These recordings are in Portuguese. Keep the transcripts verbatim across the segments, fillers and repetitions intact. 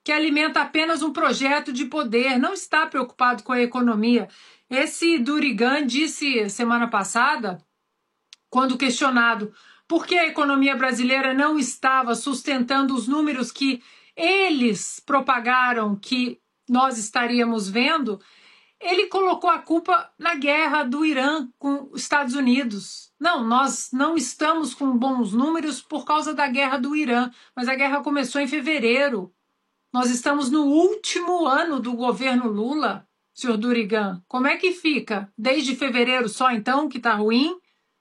que alimenta apenas um projeto de poder, não está preocupado com a economia. Esse Durigan disse semana passada, quando questionado por que a economia brasileira não estava sustentando os números que eles propagaram que nós estaríamos vendo, ele colocou a culpa na guerra do Irã com os Estados Unidos. Não, nós não estamos com bons números por causa da guerra do Irã, mas a guerra começou em fevereiro. Nós estamos no último ano do governo Lula, senhor Durigan. Como é que fica? Desde fevereiro só então que está ruim?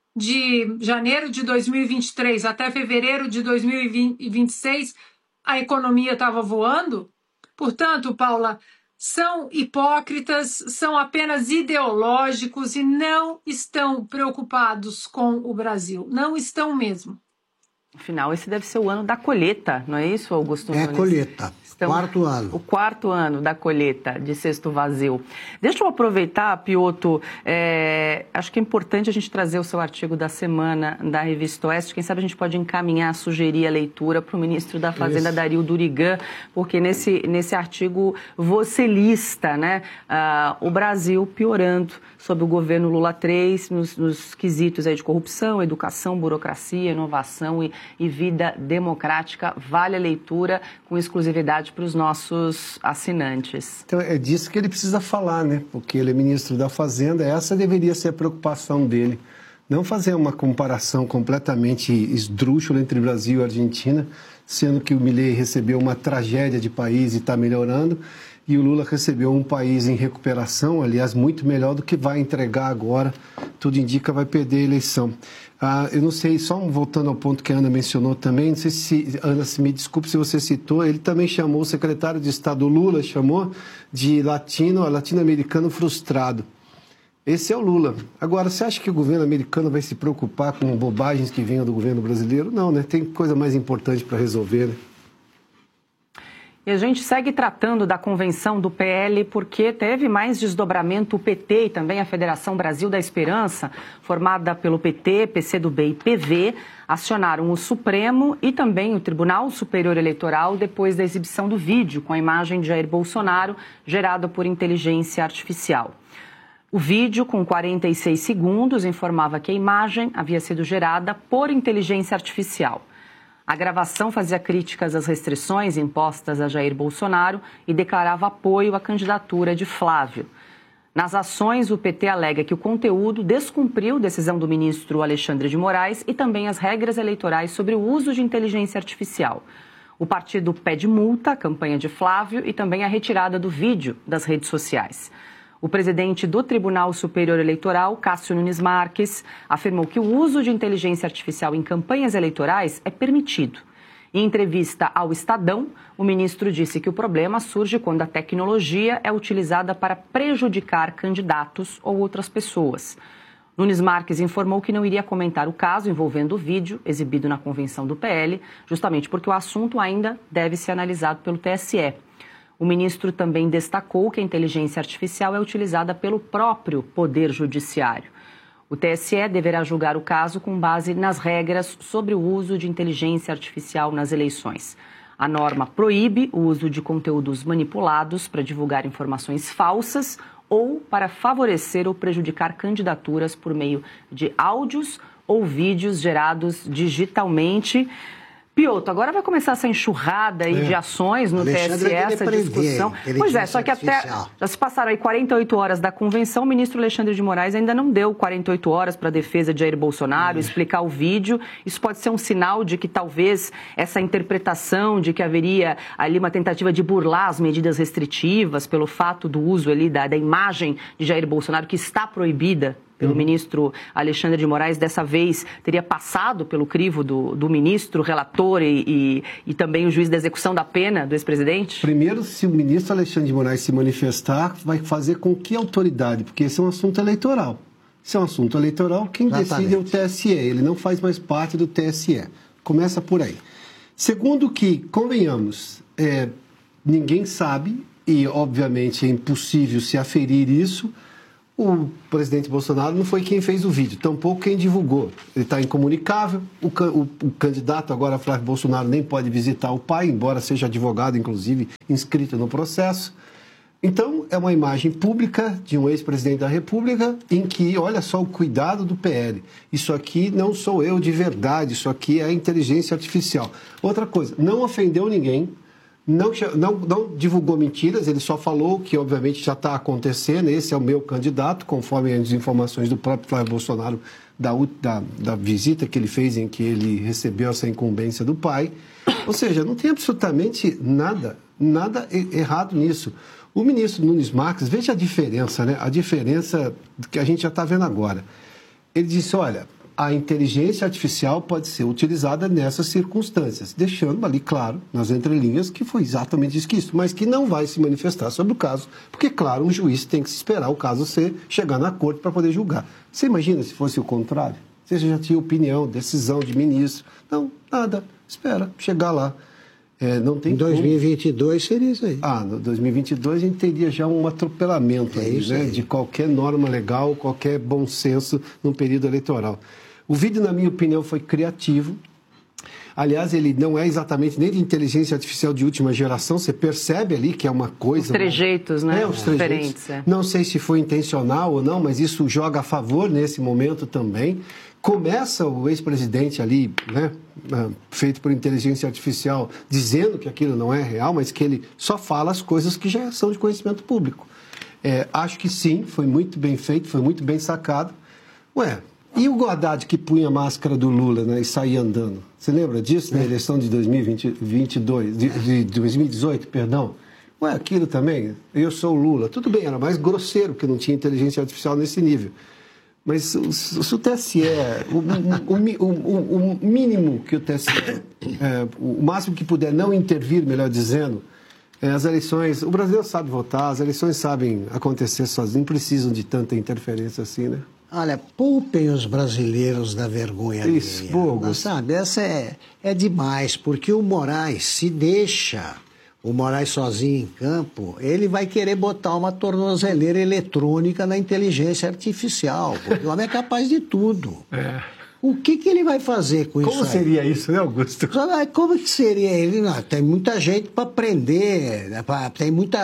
De janeiro de dois mil e vinte e três até fevereiro de dois mil e vinte e seis, a economia estava voando? Portanto, Paula, são hipócritas, são apenas ideológicos e não estão preocupados com o Brasil. Não estão mesmo. Afinal, esse deve ser o ano da colheita, não é isso, Augusto Nunes? É colheita. Então, quarto ano. O quarto ano da colheita de cesto vazio. Deixa eu aproveitar, Piotr, é, acho que é importante a gente trazer o seu artigo da semana da Revista Oeste. Quem sabe a gente pode encaminhar, sugerir a leitura para o ministro da Fazenda, Isso. Dario Durigan, porque nesse, nesse artigo você lista, né, uh, o Brasil piorando sob o governo Lula três, nos, nos quesitos aí de corrupção, educação, burocracia, inovação e, e vida democrática. Vale a leitura com exclusividade para os nossos assinantes. Então, é disso que ele precisa falar, né? Porque ele é ministro da Fazenda, essa deveria ser a preocupação dele. Não fazer uma comparação completamente esdrúxula entre Brasil e Argentina, sendo que o Milei recebeu uma tragédia de país e está melhorando, e o Lula recebeu um país em recuperação, aliás, muito melhor do que vai entregar agora. Tudo indica vai perder a eleição. Ah, eu não sei, só voltando ao ponto que a Ana mencionou também, não sei se, Ana, se me desculpe se você citou, ele também chamou, o secretário de Estado Lula chamou de latino, latino-americano frustrado. Esse é o Lula. Agora, você acha que o governo americano vai se preocupar com bobagens que venham do governo brasileiro? Não, né? Tem coisa mais importante para resolver, né? E a gente segue tratando da convenção do P L porque teve mais desdobramento. O P T e também a Federação Brasil da Esperança, formada pelo P T, P C do B e P V, acionaram o Supremo e também o Tribunal Superior Eleitoral depois da exibição do vídeo com a imagem de Jair Bolsonaro gerada por inteligência artificial. O vídeo, com quarenta e seis segundos, informava que a imagem havia sido gerada por inteligência artificial. A gravação fazia críticas às restrições impostas a Jair Bolsonaro e declarava apoio à candidatura de Flávio. Nas ações, o P T alega que o conteúdo descumpriu decisão do ministro Alexandre de Moraes e também as regras eleitorais sobre o uso de inteligência artificial. O partido pede multa à campanha de Flávio e também a retirada do vídeo das redes sociais. O presidente do Tribunal Superior Eleitoral, Cássio Nunes Marques, afirmou que o uso de inteligência artificial em campanhas eleitorais é permitido. Em entrevista ao Estadão, o ministro disse que o problema surge quando a tecnologia é utilizada para prejudicar candidatos ou outras pessoas. Nunes Marques informou que não iria comentar o caso envolvendo o vídeo exibido na convenção do P L, justamente porque o assunto ainda deve ser analisado pelo T S E. O ministro também destacou que a inteligência artificial é utilizada pelo próprio Poder Judiciário. O T S E deverá julgar o caso com base nas regras sobre o uso de inteligência artificial nas eleições. A norma proíbe o uso de conteúdos manipulados para divulgar informações falsas ou para favorecer ou prejudicar candidaturas por meio de áudios ou vídeos gerados digitalmente. Piotr, agora vai começar essa enxurrada aí é. de ações no Alexandre T S E, essa discussão. Pois é, só que até já se passaram aí quarenta e oito horas da convenção, o ministro Alexandre de Moraes ainda não deu quarenta e oito horas para a defesa de Jair Bolsonaro, é. explicar o vídeo. Isso pode ser um sinal de que talvez essa interpretação de que haveria ali uma tentativa de burlar as medidas restritivas pelo fato do uso ali da, da imagem de Jair Bolsonaro, que está proibida pelo uhum. ministro Alexandre de Moraes, dessa vez teria passado pelo crivo do, do ministro, relator e, e, e também o juiz da execução da pena do ex-presidente? Primeiro, se o ministro Alexandre de Moraes se manifestar, vai fazer com que autoridade? Porque esse é um assunto eleitoral. Esse é um assunto eleitoral, quem Exatamente. decide é o T S E, ele não faz mais parte do T S E. Começa por aí. Segundo que, convenhamos, é, ninguém sabe, e obviamente é impossível se aferir isso, O presidente Bolsonaro não foi quem fez o vídeo, tampouco quem divulgou. Ele está incomunicável. O, o, o candidato, agora Flávio Bolsonaro, nem pode visitar o pai, embora seja advogado, inclusive, inscrito no processo. Então, é uma imagem pública de um ex-presidente da República em que, olha só o cuidado do P L. Isso aqui não sou eu de verdade, isso aqui é a inteligência artificial. Outra coisa, não ofendeu ninguém. Não, não, não divulgou mentiras, ele só falou que, obviamente, já está acontecendo. Esse é o meu candidato, conforme as informações do próprio Flávio Bolsonaro, da, da, da visita que ele fez, em que ele recebeu essa incumbência do pai. Ou seja, não tem absolutamente nada, nada errado nisso. O ministro Nunes Marques, veja a diferença, né? A diferença que a gente já está vendo agora. Ele disse, olha, a inteligência artificial pode ser utilizada nessas circunstâncias, deixando ali claro, nas entrelinhas, que foi exatamente isso que isso, mas que não vai se manifestar sobre o caso, porque, claro, um juiz tem que esperar o caso ser, chegar na corte para poder julgar. Você imagina se fosse o contrário? Você já tinha opinião, decisão de ministro. Não, nada. Espera, chegar lá. É, não tem em dois mil e vinte e dois como... seria isso aí. Ah, no dois mil e vinte e dois a gente teria já um atropelamento é aí, né, aí. de qualquer norma legal, qualquer bom senso num período eleitoral. O vídeo, na minha opinião, foi criativo. Aliás, ele não é exatamente nem de inteligência artificial de última geração. Você percebe ali que é uma coisa... Os trejeitos, uma... né? É, os trejeitos. Diferentes. É. Não sei se foi intencional ou não, mas isso joga a favor nesse momento também. Começa o ex-presidente ali, né, feito por inteligência artificial, dizendo que aquilo não é real, mas que ele só fala as coisas que já são de conhecimento público. É, acho que sim, foi muito bem feito, foi muito bem sacado. Ué, e o Haddad que punha a máscara do Lula, né, e saía andando? Você lembra disso, na eleição de dois mil e vinte e dois, de, de dois mil e dezoito, perdão? Ué, aquilo também, eu sou o Lula. Tudo bem, era mais grosseiro, porque não tinha inteligência artificial nesse nível. Mas se o T S E, o, o, o, o mínimo que o T S E, é, o máximo que puder não intervir, melhor dizendo, é, as eleições, o brasileiro sabe votar, as eleições sabem acontecer sozinhas, não precisam de tanta interferência assim, né? Olha, poupem os brasileiros da vergonha Isso, alheia. Sabe, essa é, é demais, porque o Moraes se deixa... O Moraes sozinho em campo, ele vai querer botar uma tornozeleira eletrônica na inteligência artificial, porque o homem é capaz de tudo. É. O que, que ele vai fazer com Como isso aí? Como seria isso, né, Augusto? Como que seria? Ele, não, tem muita gente para prender, tem muita,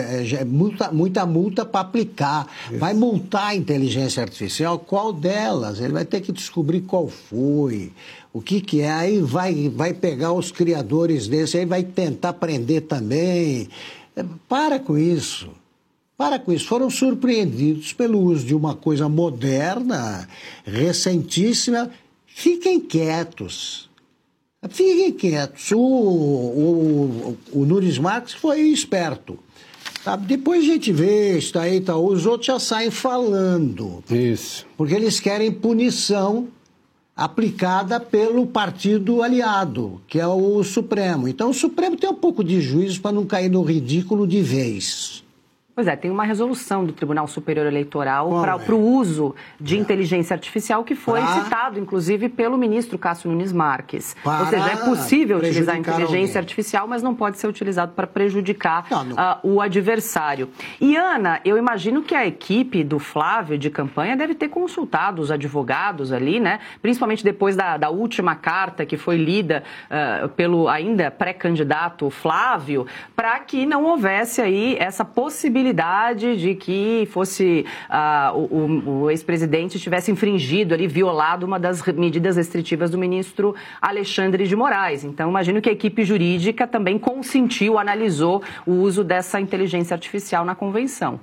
muita, muita multa para aplicar. Isso. Vai multar a inteligência artificial, qual delas? Ele vai ter que descobrir qual foi, o que, que é. Aí vai, vai pegar os criadores desse, aí vai tentar prender também. Para com isso. Para com isso, foram surpreendidos pelo uso de uma coisa moderna, recentíssima. Fiquem quietos. Fiquem quietos. O, o, o Nunes Marques foi esperto. Sabe? Depois a gente vê, está aí, tá, os outros já saem falando. Isso. Porque eles querem punição aplicada pelo partido aliado, que é o Supremo. Então o Supremo tem um pouco de juízo para não cair no ridículo de vez. Pois é, tem uma resolução do Tribunal Superior Eleitoral para o uso de é. inteligência artificial que foi pra... citado, inclusive, pelo ministro Cássio Nunes Marques. Para Ou seja, é possível utilizar a inteligência alguém. artificial, mas não pode ser utilizado para prejudicar não, não. Uh, o adversário. E, Ana, eu imagino que a equipe do Flávio de campanha deve ter consultado os advogados ali, né? Principalmente depois da, da última carta que foi lida uh, pelo ainda pré-candidato Flávio, para que não houvesse aí essa possibilidade de que fosse uh, o, o ex-presidente tivesse infringido ali, violado uma das medidas restritivas do ministro Alexandre de Moraes. Então, imagino que a equipe jurídica também consentiu, analisou o uso dessa inteligência artificial na convenção.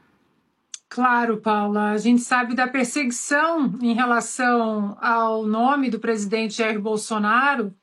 Claro, Paula. A gente sabe da perseguição em relação ao nome do presidente Jair Bolsonaro,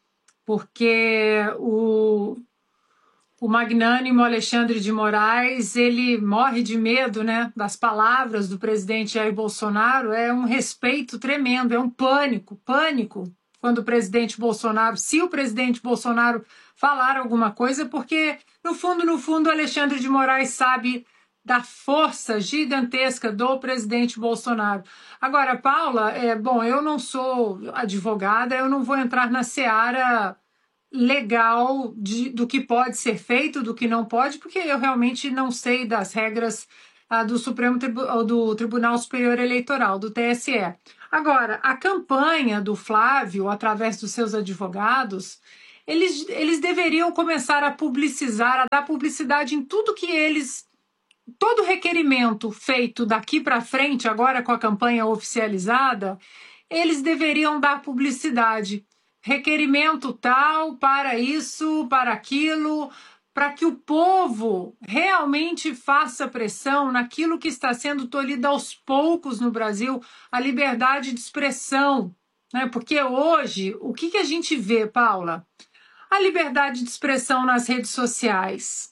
porque o... O magnânimo Alexandre de Moraes, ele morre de medo, né, das palavras do presidente Jair Bolsonaro. É um respeito tremendo, é um pânico, pânico quando o presidente Bolsonaro, se o presidente Bolsonaro falar alguma coisa, porque no fundo, no fundo, Alexandre de Moraes sabe da força gigantesca do presidente Bolsonaro. Agora, Paula, é, bom, eu não sou advogada, eu não vou entrar na seara legal de, do que pode ser feito, do que não pode, porque eu realmente não sei das regras uh, do Supremo Tribu- do Tribunal Superior Eleitoral, do T S E. Agora, a campanha do Flávio, através dos seus advogados, eles, eles deveriam começar a publicizar, a dar publicidade em tudo que eles... Todo requerimento feito daqui para frente, agora com a campanha oficializada, eles deveriam dar publicidade. Requerimento tal, para isso, para aquilo, para que o povo realmente faça pressão naquilo que está sendo tolhido aos poucos no Brasil, a liberdade de expressão. Né? Porque hoje, o que, que a gente vê, Paula? A liberdade de expressão nas redes sociais.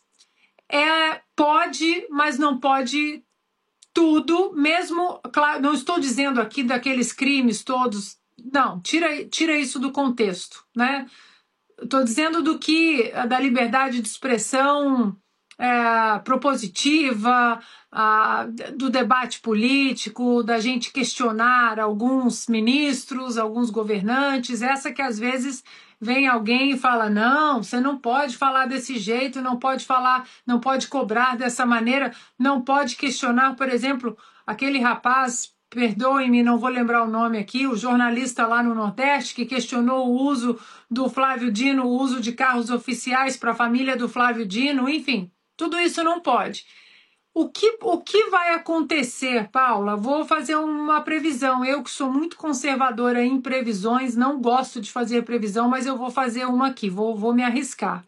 É, pode, mas não pode tudo, mesmo, claro, não estou dizendo aqui daqueles crimes todos, não, tira, tira isso do contexto, né? Estou dizendo do que, da liberdade de expressão é, propositiva, a, do debate político, da gente questionar alguns ministros, alguns governantes, essa que às vezes vem alguém e fala, não, você não pode falar desse jeito, não pode falar, não pode cobrar dessa maneira, não pode questionar, por exemplo, aquele rapaz, perdoem-me, não vou lembrar o nome aqui, o jornalista lá no Nordeste que questionou o uso do Flávio Dino, o uso de carros oficiais para a família do Flávio Dino, enfim, tudo isso não pode. O que, o que vai acontecer, Paula? Vou fazer uma previsão. Eu que sou muito conservadora em previsões, não gosto de fazer previsão, mas eu vou fazer uma aqui, vou, vou me arriscar.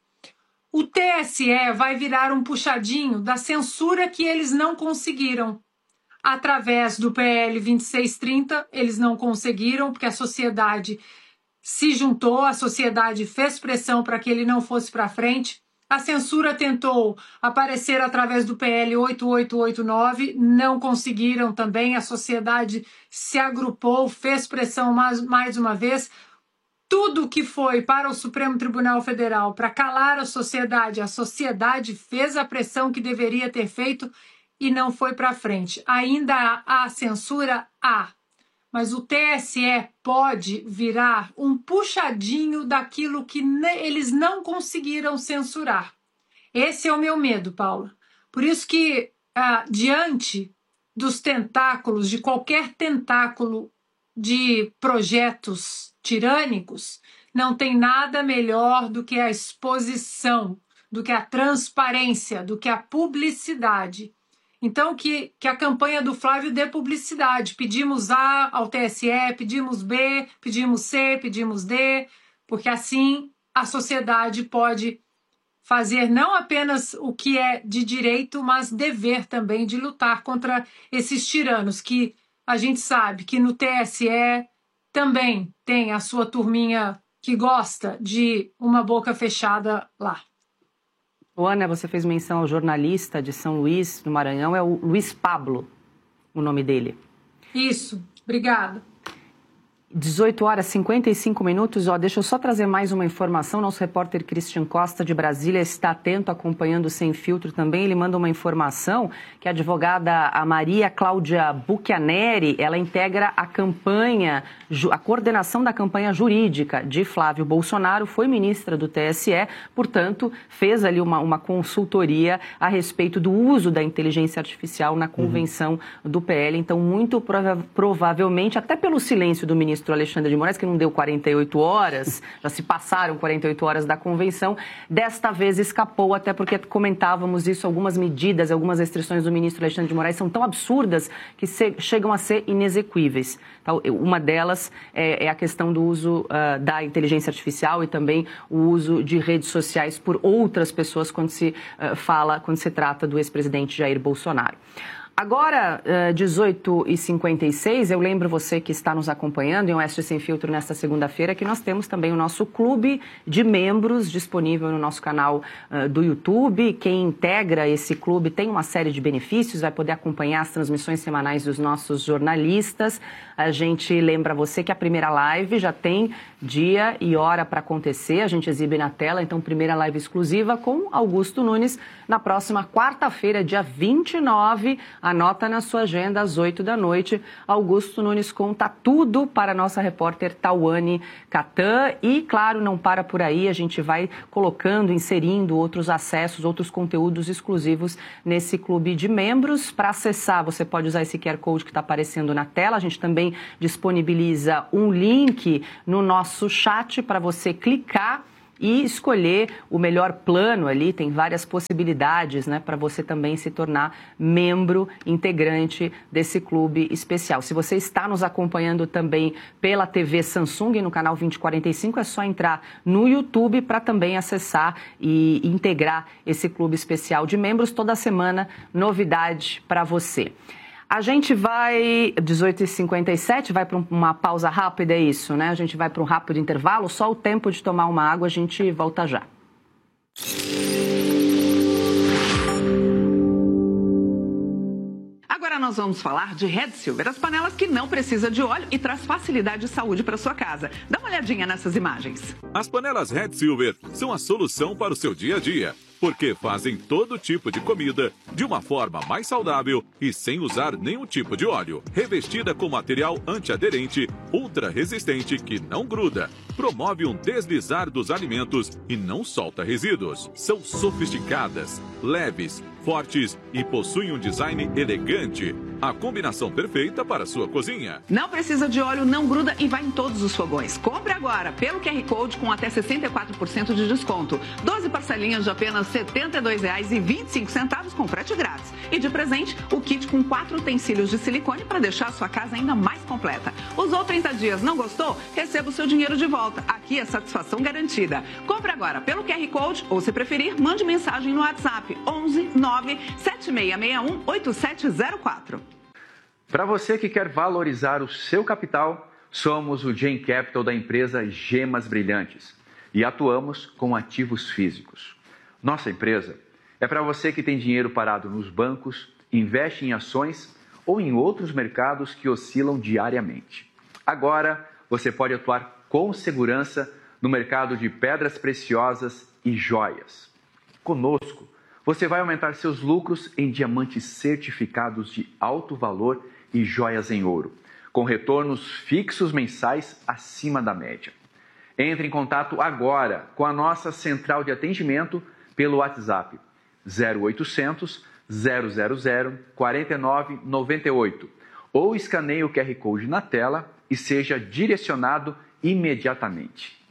O T S E vai virar um puxadinho da censura que eles não conseguiram. Através do P L vinte e seis trinta, eles não conseguiram, porque a sociedade se juntou, a sociedade fez pressão para que ele não fosse para frente. A censura tentou aparecer através do P L oito oito oito nove, não conseguiram também, a sociedade se agrupou, fez pressão mais, mais uma vez. Tudo que foi para o Supremo Tribunal Federal para calar a sociedade, a sociedade fez a pressão que deveria ter feito e não foi para frente. Ainda há censura? Há. Mas o T S E pode virar um puxadinho daquilo que eles não conseguiram censurar. Esse é o meu medo, Paula. Por isso que, ah, diante dos tentáculos, de qualquer tentáculo de projetos tirânicos, não tem nada melhor do que a exposição, do que a transparência, do que a publicidade. Então, que, que a campanha do Flávio dê publicidade. Pedimos A ao T S E, pedimos B, pedimos C, pedimos D, porque assim a sociedade pode fazer não apenas o que é de direito, mas dever também de lutar contra esses tiranos, que a gente sabe que no T S E também tem a sua turminha que gosta de uma boca fechada lá. Ana, você fez menção ao jornalista de São Luís, no Maranhão, é o Luiz Pablo, o nome dele. Isso, obrigada. dezoito horas e cinquenta e cinco minutos, ó, deixa eu só trazer mais uma informação, nosso repórter Christian Costa de Brasília está atento, acompanhando o Sem Filtro também, ele manda uma informação que a advogada a Maria Cláudia Bucchianeri, ela integra a campanha, a coordenação da campanha jurídica de Flávio Bolsonaro, foi ministra do T S E, portanto, fez ali uma, uma consultoria a respeito do uso da inteligência artificial na convenção uhum. do P L, então muito prova- provavelmente, até pelo silêncio do ministro ministro Alexandre de Moraes, que não deu quarenta e oito horas, já se passaram quarenta e oito horas da convenção, desta vez escapou, até porque comentávamos isso, algumas medidas, algumas restrições do ministro Alexandre de Moraes são tão absurdas que se, chegam a ser inexequíveis. Então, uma delas é, é a questão do uso uh, da inteligência artificial e também o uso de redes sociais por outras pessoas quando se uh, fala, quando se trata do ex-presidente Jair Bolsonaro. Agora, dezoito e cinquenta e seis, eu lembro você que está nos acompanhando em Oeste Sem Filtro nesta segunda-feira que nós temos também o nosso clube de membros disponível no nosso canal uh, do YouTube. Quem integra esse clube tem uma série de benefícios, vai poder acompanhar as transmissões semanais dos nossos jornalistas. A gente lembra você que a primeira live já tem dia e hora para acontecer, a gente exibe na tela, então primeira live exclusiva com Augusto Nunes na próxima quarta-feira, dia vinte e nove, Anota na sua agenda às oito da noite. Augusto Nunes conta tudo para a nossa repórter Tawane Catan. E, claro, não para por aí, a gente vai colocando, inserindo outros acessos, outros conteúdos exclusivos nesse clube de membros. Para acessar, você pode usar esse Q R Code que está aparecendo na tela. A gente também disponibiliza um link no nosso chat para você clicar e escolher o melhor plano ali. Tem várias possibilidades, né, para você também se tornar membro integrante desse clube especial. Se você está nos acompanhando também pela T V Samsung no canal vinte e quarenta e cinco, é só entrar no YouTube para também acessar e integrar esse clube especial de membros. Toda semana, novidade para você. A gente vai, dezoito e cinquenta e sete, vai para uma pausa rápida, é isso, né? A gente vai para um rápido intervalo, só o tempo de tomar uma água, a gente volta já. Agora nós vamos falar de Red Silver, as panelas que não precisam de óleo e traz facilidade e saúde para sua casa. Dá uma olhadinha nessas imagens. As panelas Red Silver são a solução para o seu dia a dia, porque fazem todo tipo de comida de uma forma mais saudável e sem usar nenhum tipo de óleo. Revestida com material antiaderente, ultra resistente que não gruda, promove um deslizar dos alimentos e não solta resíduos. São sofisticadas, leves, fortes e possuem um design elegante. A combinação perfeita para a sua cozinha. Não precisa de óleo, não gruda e vai em todos os fogões. Compre agora pelo Q R Code com até sessenta e quatro por cento de desconto. doze parcelinhas de apenas setenta e dois reais e vinte e cinco centavos com frete grátis. E de presente, o kit com quatro utensílios de silicone para deixar a sua casa ainda mais completa. Usou trinta dias, não gostou? Receba o seu dinheiro de volta. Aqui é satisfação garantida. Compre agora pelo Q R Code ou, se preferir, mande mensagem no WhatsApp onze nove sete seis seis um oito sete zero quatro. Para você que quer valorizar o seu capital, somos o Gen Capital da empresa Gemas Brilhantes e atuamos com ativos físicos. Nossa empresa é para você que tem dinheiro parado nos bancos, investe em ações ou em outros mercados que oscilam diariamente. Agora você pode atuar com segurança no mercado de pedras preciosas e joias. Conosco, você vai aumentar seus lucros em diamantes certificados de alto valor e joias em ouro, com retornos fixos mensais acima da média. Entre em contato agora com a nossa central de atendimento pelo WhatsApp zero oitocentos, zero zero zero, quatro nove nove oito ou escaneie o Q R Code na tela e seja direcionado imediatamente.